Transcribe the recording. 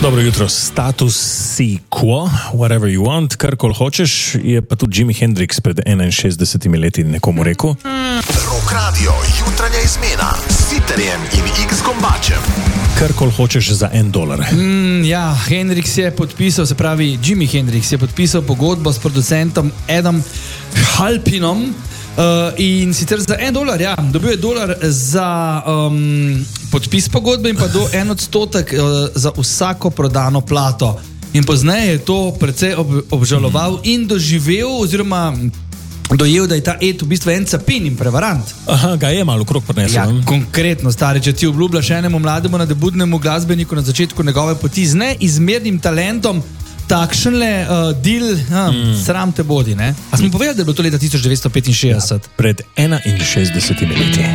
Dobro jutro, status quo, whatever you want, karkoli hočeš, je pa tudi Jimi Hendrix pred 61 leti nekomu rekel. Rock Radio, jutranja izmena s Siterjem in X-Gombačem. Karkoli hočeš za $1. Ja, Hendrix je podpisal, se pravi Jimi Hendrix je podpisal pogodbo s producentom Adam Halpinom in sicer za $1, ja, dobil je $1 za podpis pogodbe in pa do 1% za vsako prodano plato. In pozneje je to precej obžaloval in doživel oziroma dojel, da je ta Ed v bistvu en capin in prevarant. Aha, ga je malo okrog prinesel. Ja, konkretno, stari, če ti obljubljaš enemu mlademu nadebudnemu glasbeniku na začetku njegove poti z neizmernim talentom, takšenle deal, sram te bodi, ne? A smo povedali, da je bilo to leta 1965? Ja, pred 61 leti.